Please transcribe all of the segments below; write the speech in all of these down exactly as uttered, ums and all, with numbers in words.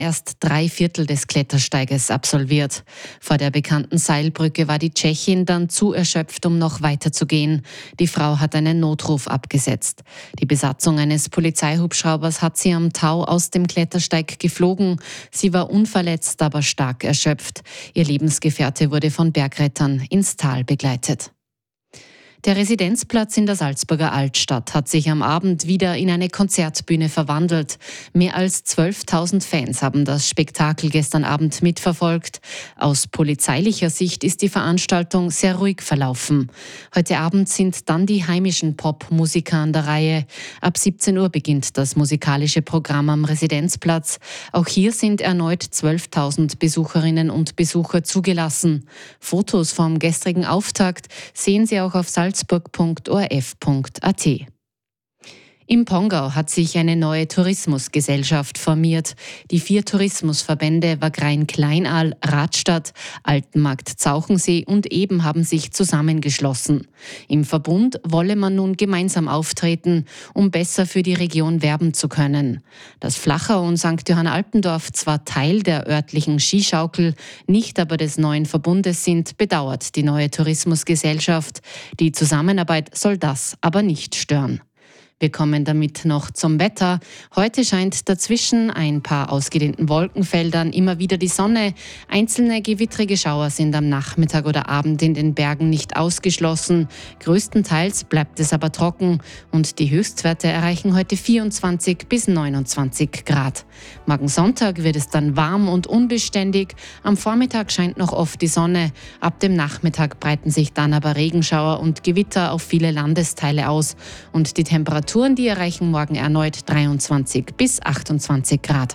erst drei Viertel des Klettersteiges absolviert. Vor der bekannten Seilbrücke war die Tschechin dann zu erschöpft, um noch weiterzugehen. Die Frau hat einen Notruf abgesetzt. Die Besatzung eines Polizeihubschraubers hat sie am Tau aus dem Klettersteig geflogen. Sie war unverletzt, aber stark erschöpft. Ihr Lebensgefährte wurde von Bergrettern ins Tal begleitet. Der Residenzplatz in der Salzburger Altstadt hat sich am Abend wieder in eine Konzertbühne verwandelt. Mehr als zwölftausend Fans haben das Spektakel gestern Abend mitverfolgt. Aus polizeilicher Sicht ist die Veranstaltung sehr ruhig verlaufen. Heute Abend sind dann die heimischen Popmusiker an der Reihe. Ab siebzehn Uhr beginnt das musikalische Programm am Residenzplatz. Auch hier sind erneut zwölftausend Besucherinnen und Besucher zugelassen. Fotos vom gestrigen Auftakt sehen Sie auch auf salzburg punkt o r f punkt a t. Im Pongau hat sich eine neue Tourismusgesellschaft formiert. Die vier Tourismusverbände Wagrain-Kleinaal, Radstadt, Altenmarkt-Zauchensee und Eben haben sich zusammengeschlossen. Im Verbund wolle man nun gemeinsam auftreten, um besser für die Region werben zu können. Dass Flachau und Sankt Johann Alpendorf zwar Teil der örtlichen Skischaukel, nicht aber des neuen Verbundes sind, bedauert die neue Tourismusgesellschaft. Die Zusammenarbeit soll das aber nicht stören. Wir kommen damit noch zum Wetter. Heute scheint dazwischen ein paar ausgedehnten Wolkenfeldern immer wieder die Sonne. Einzelne gewittrige Schauer sind am Nachmittag oder Abend in den Bergen nicht ausgeschlossen. Größtenteils bleibt es aber trocken und die Höchstwerte erreichen heute vierundzwanzig bis neunundzwanzig Grad. Morgen Sonntag wird es dann warm und unbeständig. Am Vormittag scheint noch oft die Sonne. Ab dem Nachmittag breiten sich dann aber Regenschauer und Gewitter auf viele Landesteile aus und die Temperatur Die erreichen morgen erneut dreiundzwanzig bis achtundzwanzig Grad.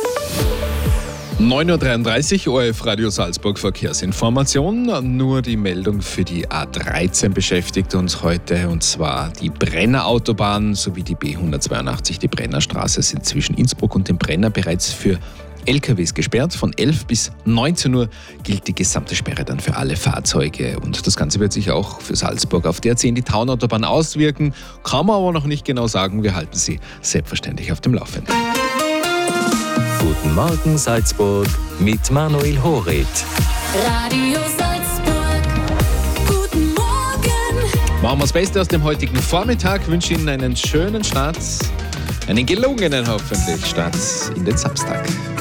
neun Uhr dreiunddreißig, O R F Radio Salzburg Verkehrsinformation. Nur die Meldung für die A dreizehn beschäftigt uns heute, und zwar die Brenner Autobahn sowie die B hundertzweiundachtzig, die Brennerstraße, sind zwischen Innsbruck und dem Brenner bereits für L K Ws gesperrt. Von elf bis neunzehn Uhr gilt die gesamte Sperre dann für alle Fahrzeuge. Und das Ganze wird sich auch für Salzburg auf die A zehn, die Taunautobahn, auswirken. Kann man aber noch nicht genau sagen. Wir halten Sie selbstverständlich auf dem Laufenden. Guten Morgen Salzburg mit Manuel Horit. Radio Salzburg, guten Morgen. Machen wir das Beste aus dem heutigen Vormittag. Wünsche Ihnen einen schönen Start, einen gelungenen hoffentlich Start in den Samstag.